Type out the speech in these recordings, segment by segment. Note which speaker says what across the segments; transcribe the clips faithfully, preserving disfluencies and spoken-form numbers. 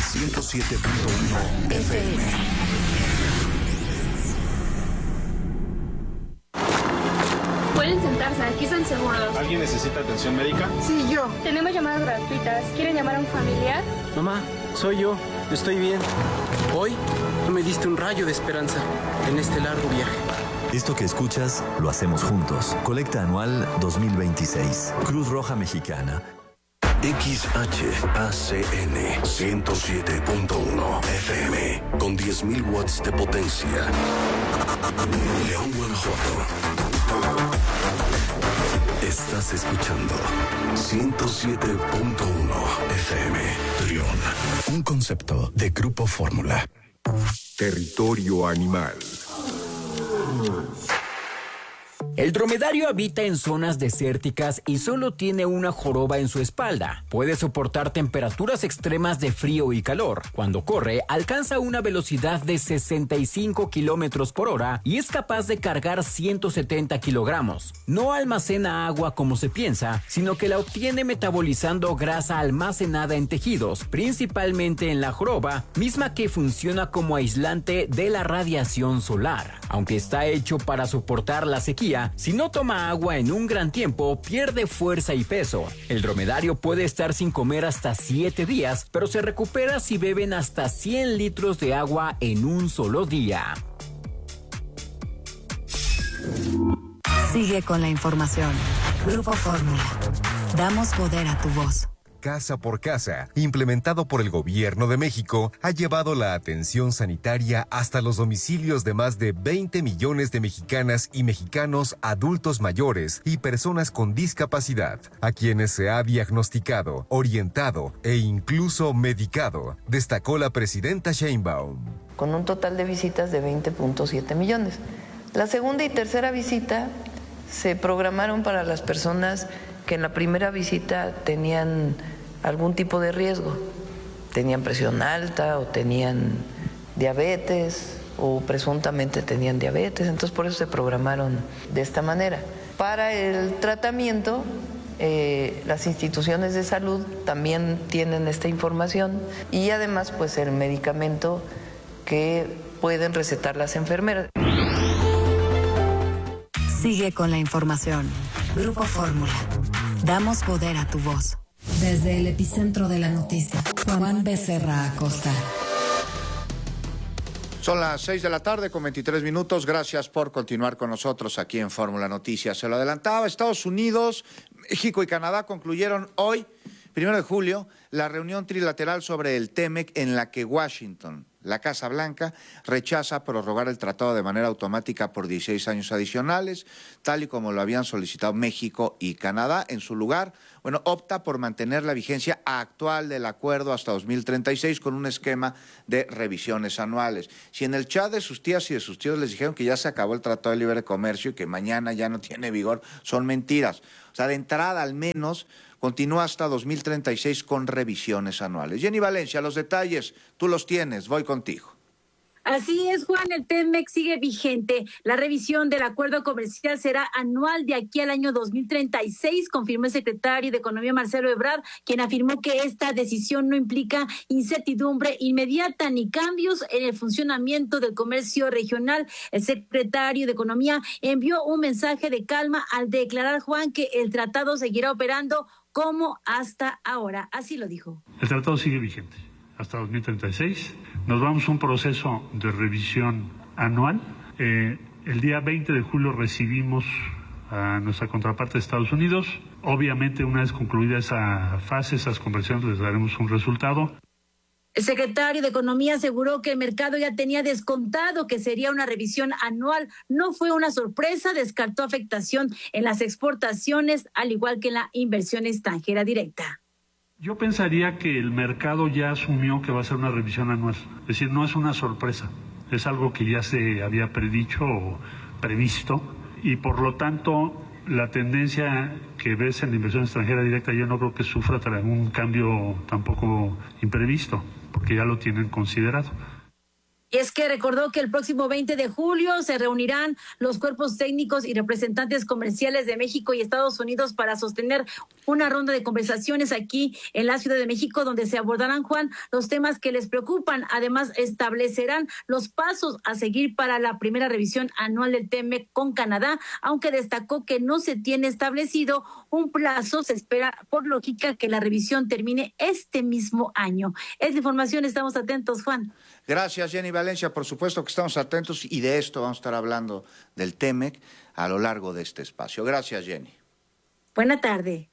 Speaker 1: ciento siete punto uno F M.
Speaker 2: Pueden sentarse, aquí están seguros.
Speaker 3: ¿Alguien necesita atención médica?
Speaker 2: Sí, yo. Tenemos llamadas gratuitas. ¿Quieren llamar a un familiar?
Speaker 4: Mamá, soy yo. Estoy bien. Hoy tú me diste un rayo de esperanza en este largo viaje.
Speaker 5: Esto que escuchas lo hacemos juntos. Colecta anual dos mil veintiséis. Cruz Roja Mexicana.
Speaker 1: X H A C N ciento siete punto uno F M con diez mil watts de potencia. León, Guanajuato. Estás escuchando ciento siete punto uno F M. León. Un concepto de Grupo Fórmula.
Speaker 6: Territorio animal.
Speaker 7: El dromedario habita en zonas desérticas y solo tiene una joroba en su espalda. Puede soportar temperaturas extremas de frío y calor. Cuando corre, alcanza una velocidad de sesenta y cinco kilómetros por hora y es capaz de cargar ciento setenta kilogramos. No almacena agua como se piensa, sino que la obtiene metabolizando grasa almacenada en tejidos, principalmente en la joroba, misma que funciona como aislante de la radiación solar. Aunque está hecho para soportar la sequía, si no toma agua en un gran tiempo, pierde fuerza y peso. El dromedario puede estar sin comer hasta siete días, pero se recupera si beben hasta cien litros de agua en un solo día.
Speaker 8: Sigue con la información. Grupo Fórmula. Damos poder a tu voz.
Speaker 6: Casa por Casa, implementado por el Gobierno de México, ha llevado la atención sanitaria hasta los domicilios de más de veinte millones de mexicanas y mexicanos adultos mayores y personas con discapacidad, a quienes se ha diagnosticado, orientado e incluso medicado, destacó la presidenta Sheinbaum.
Speaker 9: Con un total de visitas de veinte punto siete millones. La segunda y tercera visita se programaron para las personas que en la primera visita tenían algún tipo de riesgo, tenían presión alta o tenían diabetes o presuntamente tenían diabetes, entonces por eso se programaron de esta manera. Para el tratamiento, eh, las instituciones de salud también tienen esta información y además pues el medicamento que pueden recetar las enfermeras.
Speaker 8: Sigue con la información. Grupo Fórmula. Damos poder a tu voz. Desde el epicentro de la noticia, Juan Becerra Acosta.
Speaker 10: Son las seis de la tarde con veintitrés minutos. Gracias por continuar con nosotros aquí en Fórmula Noticias. Se lo adelantaba, Estados Unidos, México y Canadá concluyeron hoy, primero de julio, la reunión trilateral sobre el TEMEC en la que Washington, la Casa Blanca, rechaza prorrogar el tratado de manera automática por dieciséis años adicionales, tal y como lo habían solicitado México y Canadá. En su lugar, bueno, opta por mantener la vigencia actual del acuerdo hasta dos mil treinta y seis con un esquema de revisiones anuales. Si en el chat de sus tías y de sus tíos les dijeron que ya se acabó el Tratado de Libre Comercio y que mañana ya no tiene vigor, son mentiras. O sea, de entrada al menos continúa hasta dos mil treinta y seis con revisiones anuales. Jenny Valencia, los detalles, tú los tienes, voy contigo.
Speaker 11: Así es, Juan, el TEMEC sigue vigente. La revisión del acuerdo comercial será anual de aquí al año dos mil treinta y seis, confirmó el secretario de Economía, Marcelo Ebrard, quien afirmó que esta decisión no implica incertidumbre inmediata ni cambios en el funcionamiento del comercio regional. El secretario de Economía envió un mensaje de calma al declarar, Juan, que el tratado seguirá operando como hasta ahora. Así lo dijo.
Speaker 12: El tratado sigue vigente hasta dos mil treinta y seis. Nos vamos a un proceso de revisión anual. Eh, el día veinte de julio recibimos a nuestra contraparte de Estados Unidos. Obviamente, una vez concluida esa fase, esas conversaciones, les daremos un resultado.
Speaker 11: El secretario de Economía aseguró que el mercado ya tenía descontado que sería una revisión anual. No fue una sorpresa, descartó afectación en las exportaciones, al igual que en la inversión extranjera directa.
Speaker 12: Yo pensaría que el mercado ya asumió que va a ser una revisión anual. Es decir, no es una sorpresa, es algo que ya se había predicho o previsto y por lo tanto la tendencia que ves en la inversión extranjera directa yo no creo que sufra un cambio tampoco imprevisto, porque ya lo tienen considerado.
Speaker 11: Y es que recordó que el próximo veinte de julio se reunirán los cuerpos técnicos y representantes comerciales de México y Estados Unidos para sostener una ronda de conversaciones aquí en la Ciudad de México, donde se abordarán, Juan, los temas que les preocupan. Además, establecerán los pasos a seguir para la primera revisión anual del T M E C con Canadá, aunque destacó que no se tiene establecido un plazo. Se espera, por lógica, que la revisión termine este mismo año. Esta información, estamos atentos, Juan.
Speaker 10: Gracias, Jenny Valencia. Por supuesto que estamos atentos y de esto vamos a estar hablando del T M E C a lo largo de este espacio. Gracias, Jenny.
Speaker 11: Buena tarde.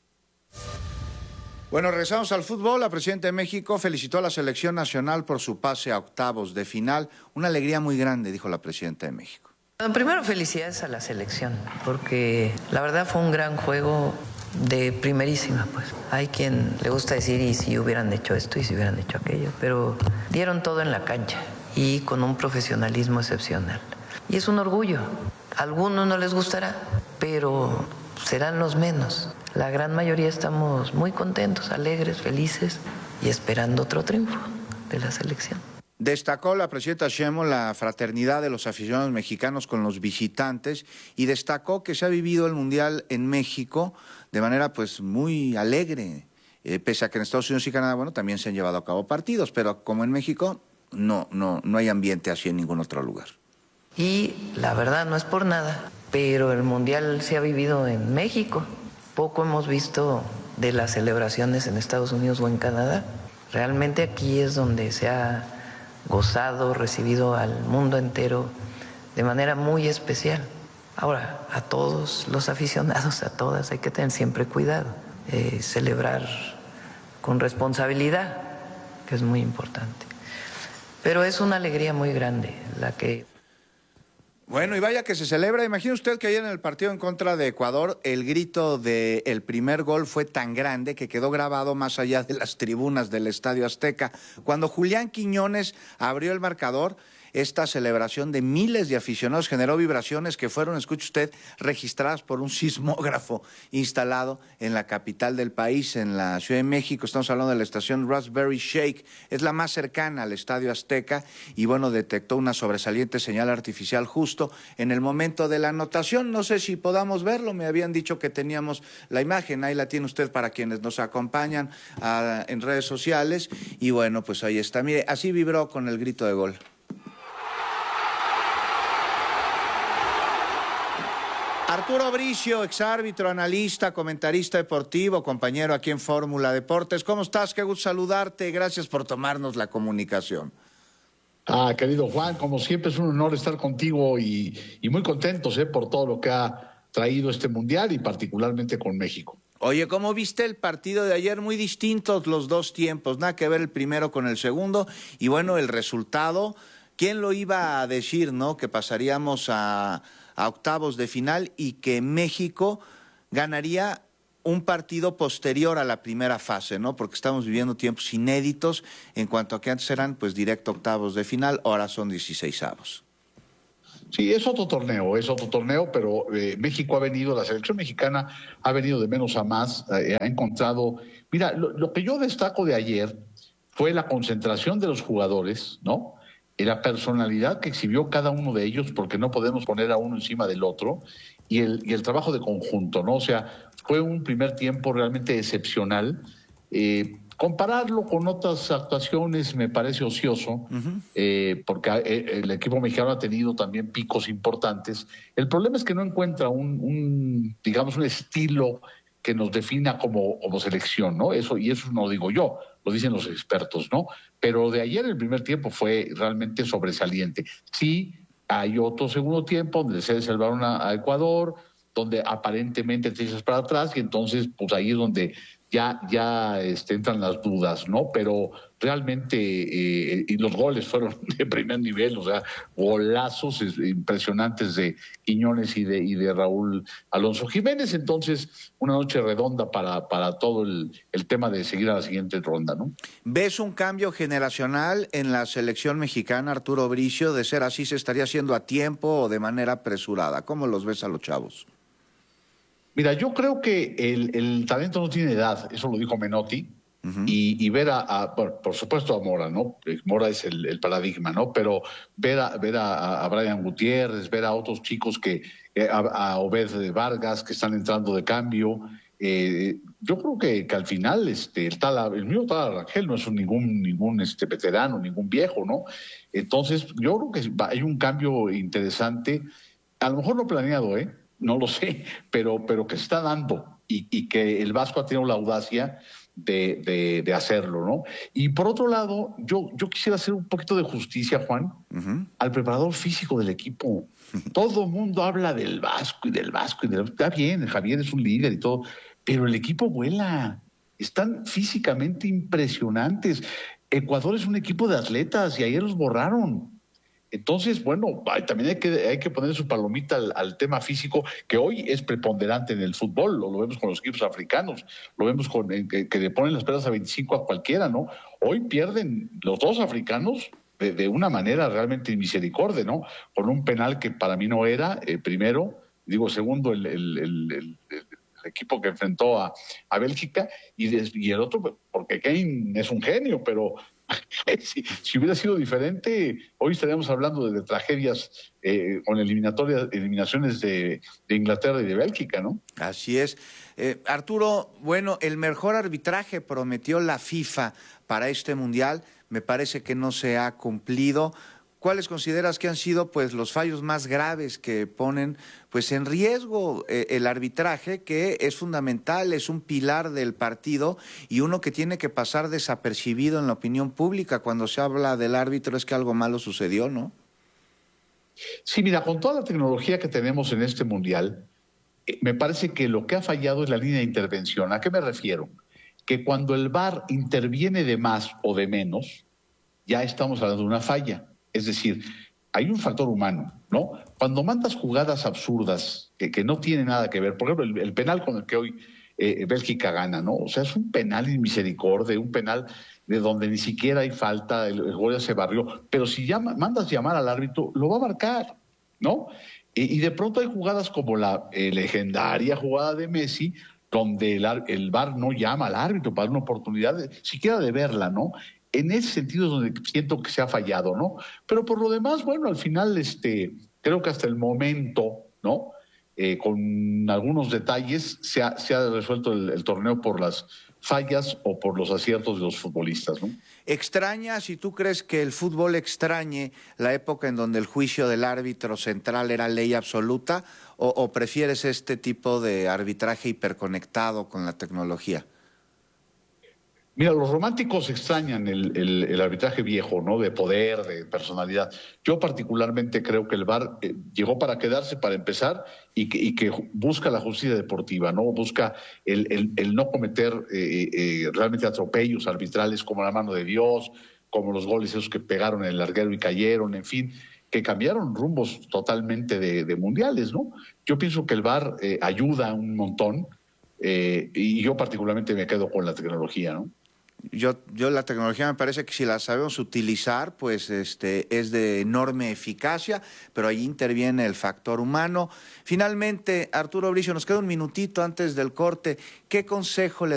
Speaker 10: Bueno, regresamos al fútbol. La presidenta de México felicitó a la selección nacional por su pase a octavos de final. Una alegría muy grande, dijo la presidenta de México.
Speaker 9: Primero, felicidades a la selección, porque la verdad fue un gran juego de primerísima, pues. Hay quien le gusta decir, y si hubieran hecho esto, y si hubieran hecho aquello, pero dieron todo en la cancha y con un profesionalismo excepcional. Y es un orgullo. A algunos no les gustará, pero serán los menos. La gran mayoría estamos muy contentos, alegres, felices y esperando otro triunfo de la selección.
Speaker 10: Destacó la presidenta Sheinbaum la fraternidad de los aficionados mexicanos con los visitantes y destacó que se ha vivido el Mundial en México de manera pues muy alegre, eh, pese a que en Estados Unidos y Canadá, bueno, también se han llevado a cabo partidos, pero como en México no, no, no hay ambiente así en ningún otro lugar.
Speaker 9: Y la verdad no es por nada, pero el Mundial se ha vivido en México. Poco hemos visto de las celebraciones en Estados Unidos o en Canadá. Realmente aquí es donde se ha gozado, recibido al mundo entero de manera muy especial. Ahora, a todos los aficionados, a todas, hay que tener siempre cuidado, eh, celebrar con responsabilidad, que es muy importante. Pero es una alegría muy grande la que...
Speaker 10: Bueno, y vaya que se celebra. Imagine usted que ayer en el partido en contra de Ecuador, el grito del primer gol fue tan grande que quedó grabado más allá de las tribunas del Estadio Azteca. Cuando Julián Quiñones abrió el marcador, esta celebración de miles de aficionados generó vibraciones que fueron, escuche usted, registradas por un sismógrafo instalado en la capital del país, en la Ciudad de México. Estamos hablando de la estación Raspberry Shake, es la más cercana al Estadio Azteca y bueno, detectó una sobresaliente señal artificial justo en el momento de la anotación. No sé si podamos verlo, me habían dicho que teníamos la imagen, ahí la tiene usted para quienes nos acompañan uh, en redes sociales y bueno, pues ahí está. Mire, así vibró con el grito de gol. Arturo Bricio, exárbitro, analista, comentarista deportivo, compañero aquí en Fórmula Deportes. ¿Cómo estás? Qué gusto saludarte. Gracias por tomarnos la comunicación.
Speaker 3: Ah, querido Juan, como siempre es un honor estar contigo y, y muy contentos eh, por todo lo que ha traído este Mundial y particularmente con México.
Speaker 10: Oye, ¿cómo viste el partido de ayer? Muy distintos los dos tiempos, nada que ver el primero con el segundo. Y bueno, el resultado, ¿quién lo iba a decir, no? Que pasaríamos a... a octavos de final y que México ganaría un partido posterior a la primera fase, ¿no? Porque estamos viviendo tiempos inéditos en cuanto a que antes eran pues directo octavos de final, ahora son dieciseisavos.
Speaker 3: Sí, es otro torneo, es otro torneo, pero eh, México ha venido, la selección mexicana ha venido de menos a más, eh, ha encontrado... Mira, lo, lo que yo destaco de ayer fue la concentración de los jugadores, ¿no? La personalidad que exhibió cada uno de ellos, porque no podemos poner a uno encima del otro, y el, y el trabajo de conjunto, ¿no? O sea, fue un primer tiempo realmente excepcional. Eh, compararlo con otras actuaciones me parece ocioso, uh-huh. eh, porque el equipo mexicano ha tenido también picos importantes. El problema es que no encuentra un, un digamos, un estilo que nos defina como, como selección, ¿no? Eso, y eso no lo digo yo, lo dicen los expertos, ¿no? Pero de ayer el primer tiempo fue realmente sobresaliente. Sí, hay otro segundo tiempo donde se salvaron a, a Ecuador, donde aparentemente te echas para atrás y entonces pues ahí es donde ya, ya este, entran las dudas, ¿no? Pero realmente, eh, y los goles fueron de primer nivel, o sea, golazos impresionantes de Quiñones y de, y de Raúl Alonso Jiménez. Entonces, una noche redonda para, para todo el, el tema de seguir a la siguiente ronda, ¿no?
Speaker 10: ¿Ves un cambio generacional en la selección mexicana, Arturo Bricio? De ser así, ¿se estaría haciendo a tiempo o de manera apresurada? ¿Cómo los ves a los chavos?
Speaker 3: Mira, yo creo que el, el talento no tiene edad, eso lo dijo Menotti, Uh-huh. y, y ver a, a por, por supuesto a Mora, ¿no? Mora es el, el paradigma, ¿no? Pero ver a ver a, a Brian Gutiérrez, ver a otros chicos que, a, a Obed Vargas que están entrando de cambio, eh, yo creo que, que al final este, el, Tala, el mío Tala Rangel no es un, ningún, ningún este, veterano, ningún viejo, ¿no? Entonces yo creo que hay un cambio interesante, a lo mejor no planeado, ¿eh? No lo sé, pero, pero que se está dando y, y que el Vasco ha tenido la audacia De, de, de hacerlo, ¿no? Y por otro lado, yo, yo quisiera hacer un poquito de justicia, Juan, uh-huh. al preparador físico del equipo. Todo el mundo habla del Vasco y del Vasco y del... Está bien, Javier es un líder y todo, pero el equipo vuela. Están físicamente impresionantes. Ecuador es un equipo de atletas y ayer los borraron. Entonces, bueno, también hay que, hay que poner su palomita al, al tema físico, que hoy es preponderante en el fútbol, lo, lo vemos con los equipos africanos, lo vemos con que, que le ponen las pelas a veinticinco a cualquiera, ¿no? Hoy pierden los dos africanos de, de una manera realmente misericordia, ¿no? Con un penal que para mí no era, eh, primero, digo, segundo, el, el, el, el, el equipo que enfrentó a, a Bélgica, y, des, y el otro, porque Kane es un genio, pero... Si, si hubiera sido diferente, hoy estaríamos hablando de, de tragedias eh, con eliminatorias, eliminaciones de, de Inglaterra y de Bélgica, ¿no?
Speaker 10: Así es. Eh, Arturo, bueno, el mejor arbitraje prometió la FIFA para este Mundial, me parece que no se ha cumplido. ¿Cuáles consideras que han sido pues los fallos más graves que ponen pues en riesgo eh, el arbitraje, que es fundamental, es un pilar del partido y uno que tiene que pasar desapercibido en la opinión pública cuando se habla del árbitro? Es que algo malo sucedió, ¿no?
Speaker 3: Sí, mira, con toda la tecnología que tenemos en este Mundial, eh, me parece que lo que ha fallado es la línea de intervención. ¿A qué me refiero? Que cuando el V A R interviene de más o de menos, ya estamos hablando de una falla. Es decir, hay un factor humano, ¿no? Cuando mandas jugadas absurdas que, que no tienen nada que ver, por ejemplo, el, el penal con el que hoy eh, Bélgica gana, ¿no? O sea, es un penal inmisericordia, un penal de donde ni siquiera hay falta, el, el gol ya se barrió, pero si llama, mandas llamar al árbitro, lo va a marcar, ¿no? Y, y de pronto hay jugadas como la eh, legendaria jugada de Messi, donde el, el V A R no llama al árbitro para dar una oportunidad, de, siquiera de verla, ¿no? En ese sentido es donde siento que se ha fallado, ¿no? Pero por lo demás, bueno, al final este, creo que hasta el momento, ¿no? Eh, con algunos detalles se ha, se ha resuelto el, el torneo por las fallas o por los aciertos de los futbolistas, ¿no?
Speaker 10: ¿Extraña, si tú crees que el fútbol extrañe la época en donde el juicio del árbitro central era ley absoluta, o, o prefieres este tipo de arbitraje hiperconectado con la tecnología?
Speaker 3: Mira, los románticos extrañan el, el, el arbitraje viejo, ¿no? De poder, de personalidad. Yo particularmente creo que el V A R eh, llegó para quedarse, para empezar, y que, y que busca la justicia deportiva, ¿no? Busca el, el, el no cometer eh, eh, realmente atropellos arbitrales como la mano de Dios, como los goles esos que pegaron en el larguero y cayeron, en fin, que cambiaron rumbos totalmente de, de mundiales, ¿no? Yo pienso que el V A R eh, ayuda un montón, eh, y yo particularmente me quedo con la tecnología, ¿no?
Speaker 10: Yo, yo la tecnología me parece que si la sabemos utilizar, pues este, es de enorme eficacia, pero ahí interviene el factor humano. Finalmente, Arturo Bricio, nos queda un minutito antes del corte. ¿Qué consejo le